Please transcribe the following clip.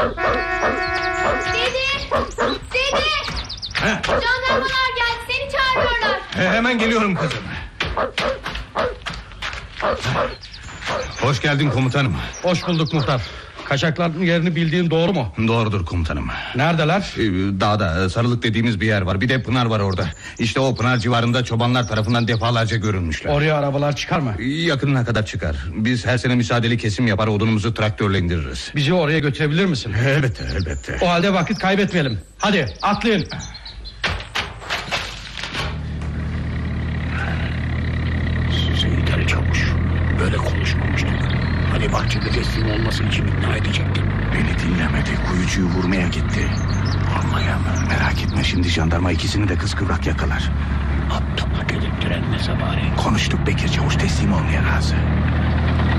Dede! Jandarmalar geldi, seni çağırıyorlar. Hemen geliyorum kızım. Hoş geldin komutanım. Hoş bulduk muhtar. Kaçakların yerini bildiğin doğru mu? Doğrudur komutanım. Neredeler? Dağda, Sarılık dediğimiz bir yer var. Bir de pınar var orada. İşte o pınar civarında çobanlar tarafından defalarca görülmüşler. Oraya arabalar çıkar mı? Yakınına kadar çıkar. Biz her sene müsaadeli kesim yapar, odunumuzu traktörle indiririz. Bizi oraya götürebilir misin? Elbette. O halde vakit kaybetmeyelim. Hadi atlayın. Seyit Ali Çavuş, böyle konuşmamıştık. Hani bahçede teslim olması için ikna edecektim. Beni dinlemedi, kuyucuyu vurmaya gitti. Vurmaya mı? Merak etme, şimdi jandarma ikisini de kıskıvrak yakalar. Aptala gelip direnmese bari. Konuştuk, Bekir Çavuş teslim olmaya razı.